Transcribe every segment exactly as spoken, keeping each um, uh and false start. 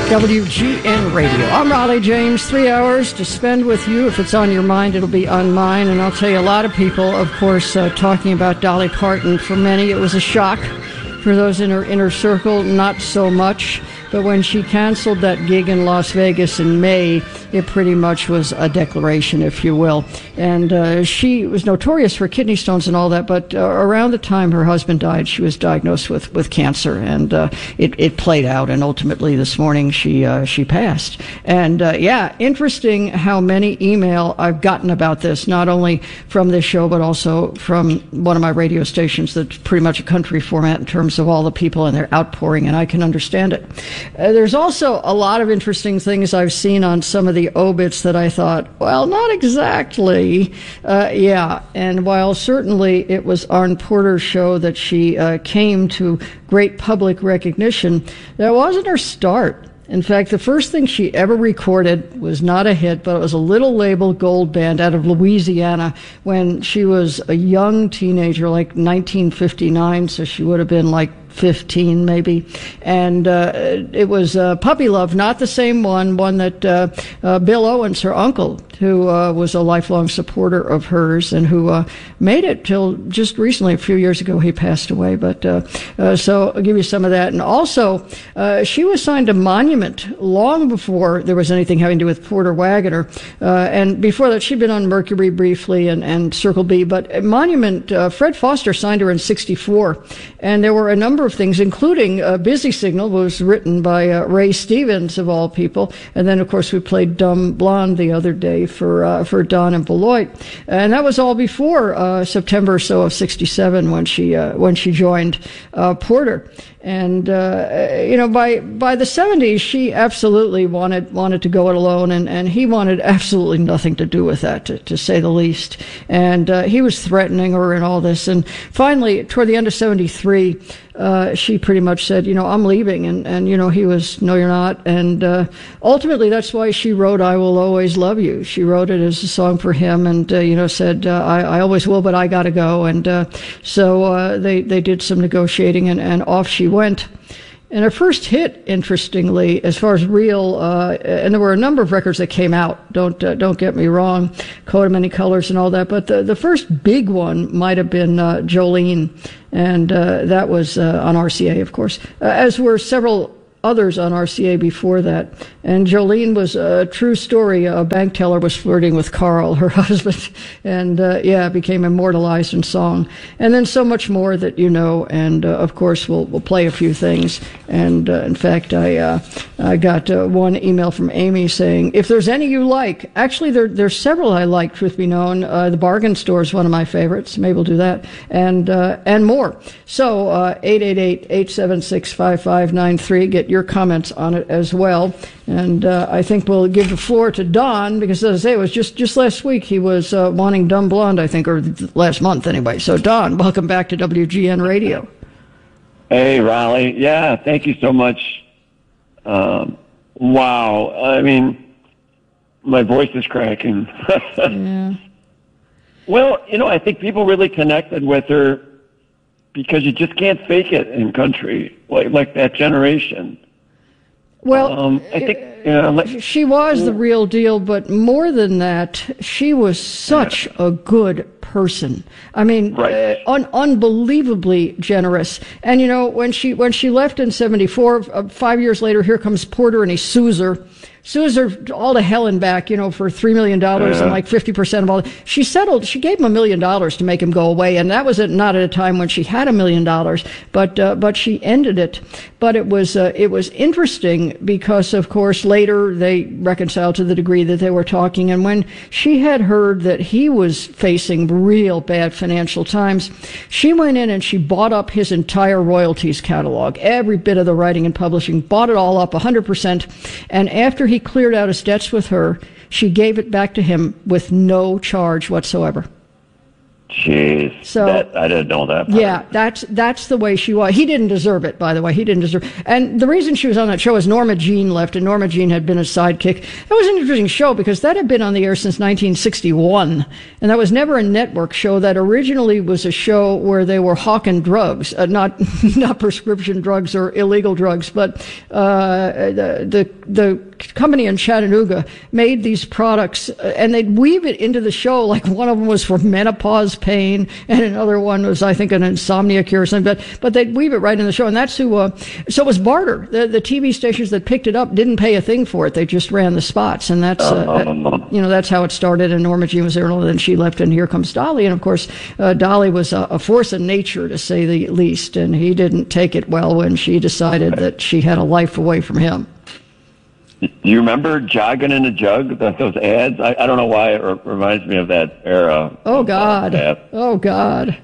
W G N Radio. I'm Raleigh James. Three hours to spend with you. If it's on your mind, it'll be on mine. And I'll tell you, a lot of people, of course, uh, talking about Dolly Parton. For many, it was a shock. For those in her inner circle, not so much. But when she canceled that gig in Las Vegas in May, it pretty much was a declaration, if you will. And uh, she was notorious for kidney stones and all that, but uh, around the time her husband died, she was diagnosed with, with cancer, and uh, it, it played out, and ultimately this morning she uh, she passed. And uh, yeah, interesting how many email I've gotten about this, not only from this show, but also from one of my radio stations that's pretty much a country format in terms of all the people and their outpouring, and I can understand it. Uh, there's also a lot of interesting things I've seen on some of the obits that I thought, well, not exactly. Uh, yeah, and while certainly it was Arn Porter's show that she uh, came to great public recognition, that wasn't her start. In fact, the first thing she ever recorded was not a hit, but it was a little label gold band out of Louisiana when she was a young teenager, like nineteen fifty-nine, so she would have been like fifteen maybe, and uh, it was uh, Puppy Love, not the same one, one that uh, uh, Bill Owens, her uncle, who uh, was a lifelong supporter of hers and who uh, made it till just recently, a few years ago, he passed away. But uh, uh, so I'll give you some of that. And also, uh, she was signed to Monument long before there was anything having to do with Porter Wagoner. Uh, and before that, she'd been on Mercury briefly and, and Circle B. But Monument, uh, Fred Foster signed her in sixty-four. And there were a number of things, including uh, Busy Signal was written by uh, Ray Stevens, of all people. And then, of course, we played Dumb Blonde the other day for uh, for Don and Beloit. And that was all before uh, September or so of sixty-seven when she uh, when she joined uh, Porter. And, uh, you know, by, by the seventies, she absolutely wanted, wanted to go it alone, and, and he wanted absolutely nothing to do with that, to, to say the least. And, uh, he was threatening her and all this. And finally, toward the end of seventy-three, uh, she pretty much said, you know, I'm leaving. And, and, you know, he was, no, you're not. And, uh, ultimately, that's why she wrote I Will Always Love You. She wrote it as a song for him and, uh, you know, said, uh, I, I always will, but I gotta go. And, uh, so, uh, they, they did some negotiating and, and off she went. And her first hit, interestingly, as far as real, uh, and there were a number of records that came out, don't uh, don't get me wrong, Coat of Many Colors and all that, but the, the first big one might have been uh, Jolene, and uh, that was uh, on R C A, of course, uh, as were several others on R C A before that. And Jolene was a true story. A bank teller was flirting with Carl, her husband, and uh, yeah, became immortalized in song. And then so much more that you know. And uh, of course, we'll we'll play a few things. And uh, in fact, I uh, I got uh, one email from Amy saying, if there's any you like, actually there there's several I like. Truth be known, uh, the Bargain Store is one of my favorites. Maybe we'll do that, and uh, and more. So uh, eight eight eight, eight seven six, five five nine three. Get your comments on it as well. And uh, I think we'll give the floor to Don, because as I say, it was just, just last week he was uh, wanting Dumb Blonde, I think, or last month anyway. So Don, welcome back to W G N Radio. Hey, Raleigh. Yeah, thank you so much. Um, wow. I mean, my voice is cracking. Yeah. Well, you know, I think people really connected with her because you just can't fake it in country, like, like that generation. Well, um, I think yeah, like, she was the real deal, but more than that, she was such yeah. a good person. I mean, right. uh, un- unbelievably generous. And you know, when she when she left in seventy-four, uh, five years later, here comes Porter and he sues her. Sues her all to hell and back, you know, for three million dollars yeah. and like fifty percent of all. She settled, she gave him a million dollars to make him go away. And that was at, not at a time when she had a million dollars, but, uh, but she ended it. But it was, uh, it was interesting because, of course, later they reconciled to the degree that they were talking. And when she had heard that he was facing real bad financial times, she went in and she bought up his entire royalties catalog, every bit of the writing and publishing, bought it all up one hundred percent. And after he He cleared out his debts with her, she gave it back to him with no charge whatsoever. Jeez. So that, I didn't know that part. Yeah, that's that's the way she was. He didn't deserve it, by the way. He didn't deserve it. And the reason she was on that show is Norma Jean left, and Norma Jean had been a sidekick. That was an interesting show because that had been on the air since nineteen sixty-one, and that was never a network show. That originally was a show where they were hawking drugs, uh, not not prescription drugs or illegal drugs, but uh, the, the the company in Chattanooga made these products, uh, and they'd weave it into the show. Like one of them was for menopause pain, and another one was, I think, an insomnia cure or something. But but they'd weave it right in the show, and that's who. Uh, so it was barter. The the T V stations that picked it up didn't pay a thing for it. They just ran the spots, and that's uh, uh, you know that's how it started. And Norma Jean was there, and then she left, and here comes Dolly. And of course, uh, Dolly was a, a force of nature, to say the least, and he didn't take it well when she decided that she had a life away from him. Do you remember Jogging in a Jug, those ads? I, I don't know why it re- reminds me of that era. Oh, God. Oh, God.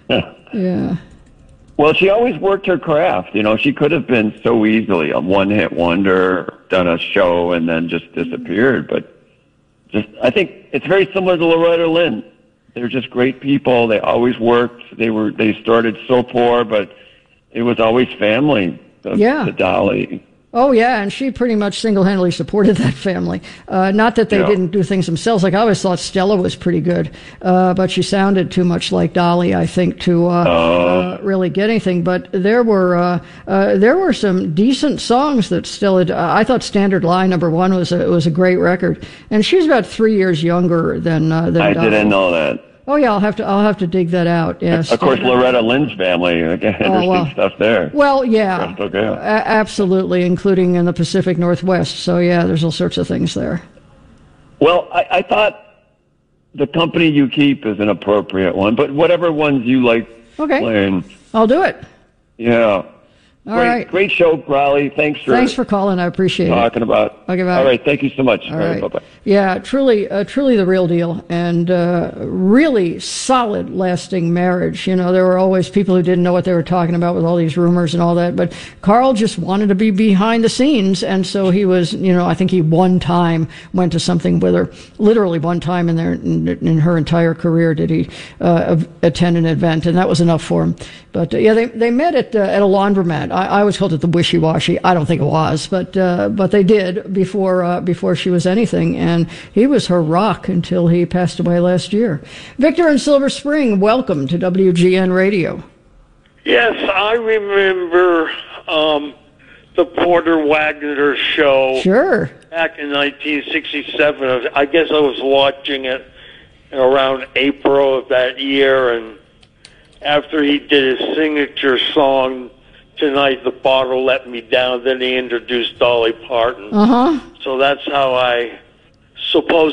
Yeah. Well, she always worked her craft. You know, she could have been so easily a one-hit wonder, done a show, and then just disappeared. But just, I think it's very similar to Loretta Lynn. They're just great people. They always worked. They were they started so poor, but it was always family. The, yeah. The Dolly. Oh, yeah, and she pretty much single-handedly supported that family. Uh, not that they yeah. didn't do things themselves. Like, I always thought Stella was pretty good, uh, but she sounded too much like Dolly, I think, to uh, oh. uh, really get anything. But there were uh, uh, there were some decent songs that Stella. Uh, I thought Standard Line Number One was a, was a great record, and she's about three years younger than uh, than I Dolly. didn't know that. Oh yeah, I'll have to I'll have to dig that out. Yes, of course, Loretta Lynn's family. Again, interesting oh, well. stuff there. Well, yeah, okay. a- absolutely, including in the Pacific Northwest. So yeah, there's all sorts of things there. Well, I, I thought the company you keep is an appropriate one, but whatever ones you like okay. playing, I'll do it. Yeah. All great, right. Great show, Raleigh. Thanks for Thanks for calling. I appreciate talking it. about. Okay, bye. All right. Thank you so much. All right. Bye-bye. Yeah, truly, uh, truly the real deal, and uh, really solid, lasting marriage. You know, there were always people who didn't know what they were talking about with all these rumors and all that, but Carl just wanted to be behind the scenes, and so he was, you know, I think he one time went to something with her, literally one time in their in, in her entire career did he uh, attend an event, and that was enough for him. But uh, yeah, they they met at uh, at a laundromat. I, I always called it the wishy-washy. I don't think it was, but uh, but they did before uh, before she was anything, and he was her rock until he passed away last year. Victor in Silver Spring, welcome to W G N Radio. Yes, I remember um, the Porter Wagner show. Sure. Back in nineteen sixty-seven. I guess I was watching it around April of that year, and after he did his signature song, Tonight the Bottle Let Me Down, then he introduced Dolly Parton. Uh-huh. So that's how I suppose